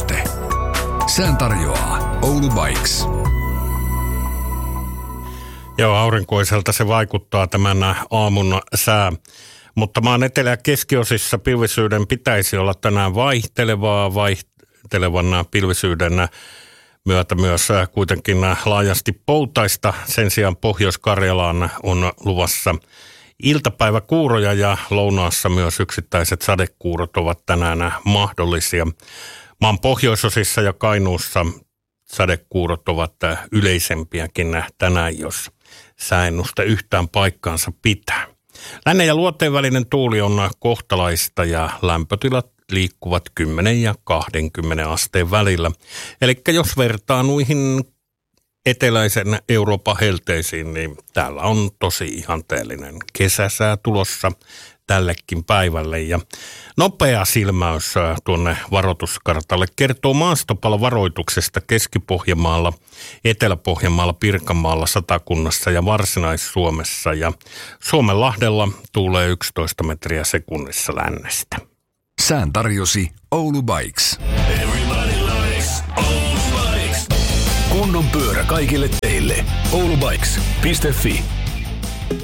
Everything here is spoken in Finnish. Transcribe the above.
Sääennuste. Sään tarjoaa Oulu Bikes. Joo, aurinkoiselta se vaikuttaa tämän aamun sää. Mutta maan etelä- ja keskiosissa pilvisyyden pitäisi olla tänään vaihtelevan pilvisyyden myötä myös kuitenkin laajasti poutaista. Sen sijaan Pohjois-Karjalaan on luvassa iltapäiväkuuroja ja lounaassa myös yksittäiset sadekuurot ovat tänään mahdollisia. Maan pohjoisosissa ja Kainuussa sadekuurot ovat yleisempiäkin tänään, jos sääennuste yhtään paikkaansa pitää. Lännen ja luoteen välinen tuuli on kohtalaista ja lämpötilat liikkuvat 10 ja 20 asteen välillä. Eli jos vertaa noihin eteläisen Euroopan helteisiin, niin täällä on tosi ihanteellinen kesäsää tulossa tällekin päivälle. Ja nopea silmäys tuonne varoituskartalle kertoo maastopalovaroituksesta Keski-Pohjanmaalla, Etelä-Pohjanmaalla, Pirkanmaalla, Satakunnassa ja Varsinais-Suomessa. Ja Suomenlahdella tuulee 11 metriä sekunnissa lännestä. Sään tarjosi Oulu Bikes. Kunnon pyörä kaikille teille. Oulubikes.fi